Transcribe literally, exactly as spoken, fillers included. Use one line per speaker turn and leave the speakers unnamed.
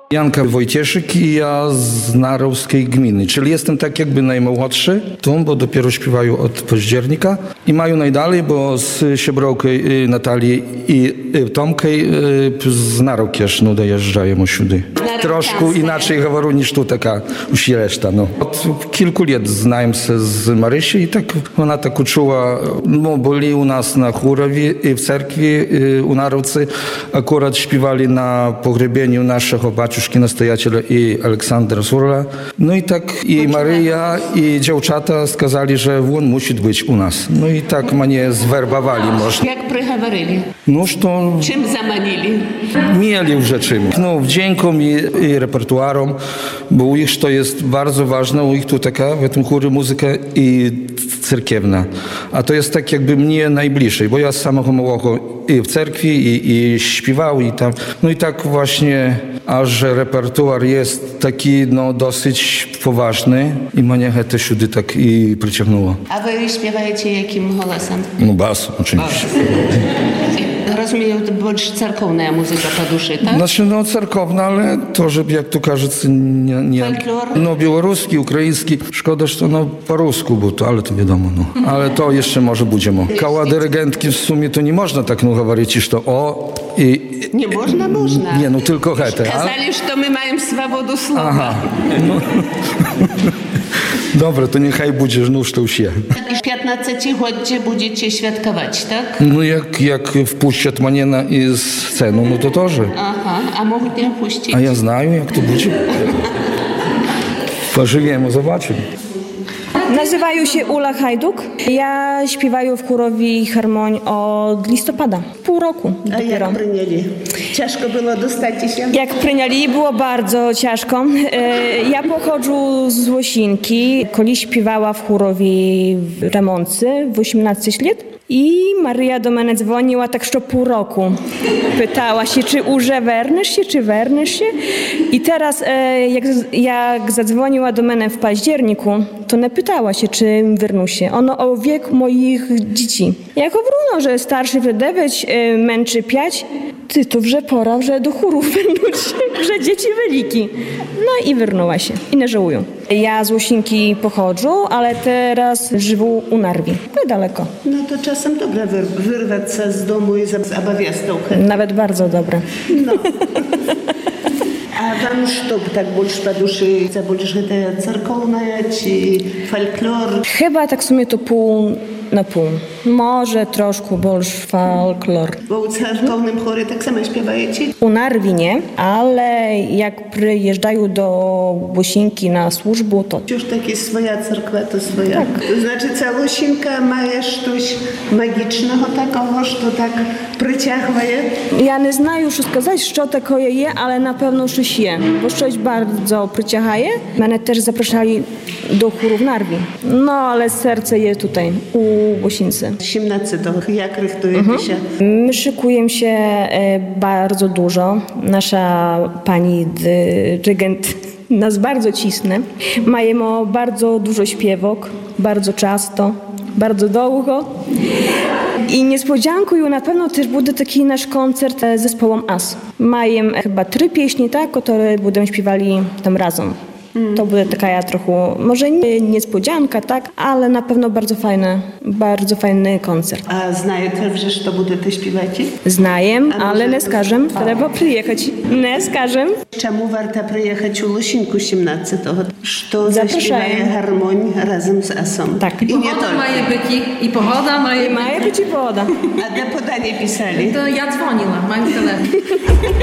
Janka Wojcieszyk i ja z Narowskiej gminy, czyli jestem tak jakby najmłodszy tu, bo dopiero śpiewają od października i mają najdalej, bo z Siebrołką Natalii i Tomkej z Narokież no, dojeżdżają siudy. Troszkę inaczej говорю niż tu taka już reszta. No. Od kilku lat znają się z Marysią i tak ona tak uczyła, no byli u nas na chórowie i w cerkwi u Narowcy, akurat śpiewali na pogrebieniu naszego baciuszki nastojaciela i Aleksandra Surla. No i tak i Maryja i dziewczata skazali, że on musi być u nas. No i tak mnie zwerbowali można.
Jak przyговорили?
No что...
Czym zamanili?
Mieli już czym. No wdziękom i, i repertuarom, bo u ich to jest bardzo ważne, u ich tu taka w tym chóry muzyka i cerkiewna. A to jest tak jakby mnie najbliżej, bo ja z samego małego i w cerkwi i, i śpiewał i tam. No i tak właśnie, a że repertuar jest taki no dosyć poważny i mnie te siudy tak i przyciągnęło.
A wy śpiewacie jakim głosem?
No bas, oczywiście.
Rozumiem, to больше церковная muzyka po duszy, tak?
Znaczy, no cerkowna, ale to, żeby jak tu кажется, nie... nie
Folklor?
no białoruski, ukraiński. Szkoda, że to no po rusku, bo to, ale to wiadomo, no. Ale to jeszcze może będziemy. Koła dyrygentki w sumie to nie można tak no говорить, że to o i...
Nie można, można.
Nie, no tylko hete.
Kazali, że my mamy swobodę słowa.
Aha. No. Dobra, to niechaj będzie, no już to już je.
I w piętnastoletnim będziecie świadkować, tak?
No jak, jak wpuszczą mnie na scenę, no to тоже.
Aha, a mogą nie wpuścić.
A ja знаю, jak to będzie. Pożyjemy, zobaczymy.
Називаю się Ula Hajduk. Ja śpiewaję w chórowi harmonii od listopada. Pół roku
A
dopiero.
jak przyjęli? Ciężko było dostać się?
Jak przyjęli, było bardzo ciężko. E, Ja pochodzę z Łosinki. Kiedyś śpiewała w chórowi w Remoncy w osiemnaście lat. I Maryja do mnie dzwoniła tak co pół roku. Pytała się, czy уже werniesz się, czy werniesz się. I teraz e, jak, jak zadzwoniła do mnie w październiku, to nie pytała się, czy wernu się. Ono o wiek moich dzieci. Ja говорю, że starszy w dziewięć, e, męczy pięć. Ty, to вже pora, że do chóru wernuć się, że dzieci wielki. No i wernęła się. I nie żałuję. Ja z Łosinki pochodzę, ale teraz żyję u Narwi. Niedaleko.
No to czasem dobre wyr- wyrwać się z domu i zabawiać trochę.
Nawet bardzo dobre.
No. A wam что tak больше по душе? Це больше это церковная czy folklor?
Chyba tak w sumie to pół na pół. Może troszkę больше folklor.
Bo u cerkownym chóry tak samo śpiewacie?
U Narwi nie, ale jak przyjeżdżają do Łosinki na służbę, to
Już takie swoja cerkwa to swoja. Tak. To znaczy cała Łosinka ma coś magicznego takiego, że to tak przyciąguje.
ja nie знаю, już сказать, co takoje je, ale na pewno coś je, bo coś bardzo przyciągaje. Mnie też zapraszali do chóru w Narwi. No, ale serce je tutaj, u Łosince.
siedemnastego. Jak rychtujecie się?
My szykujemy się e, bardzo dużo. Nasza pani dyrygent nas bardzo cisne. Mamy bardzo dużo śpiewok, bardzo często, bardzo długo. I niespodzianką na pewno też będzie taki nasz koncert z zespołem As. Mają chyba trzy pieśni, tak, które będą śpiewali tam razem. To będzie taka trochę, może nie niespodzianka, tak, ale na pewno bardzo fajny, bardzo fajny koncert.
A знаєте вже, що будете śpiewać?
Знаем,
A
ale
może
nie
to-
skażem. Trzeba przyjechać. Nie skażem.
Czemu warto przyjechać u Łosinку siedemnastego? Що
Zapraszają.
zaśpiewaje harmonii razem z Asą.
Tak.
I nie
Pogoda
tylko.
mає бики, і погода має
Mає być i woda.
A de podanie pisali?
То я дзвонила, маю телефон.